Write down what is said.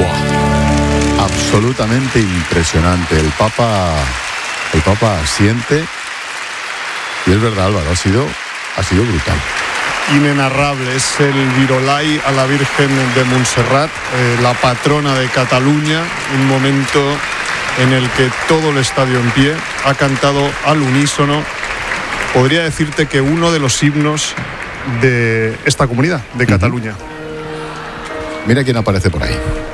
Buah, absolutamente impresionante. El Papa asiente. Y es verdad, Álvaro, ha sido brutal. Inenarrable, es el Virolai a la Virgen de Montserrat, la patrona de Cataluña, un momento en el que todo el estadio en pie ha cantado al unísono. Podría decirte que uno de los himnos de esta comunidad, de Cataluña. Mira quién aparece por ahí.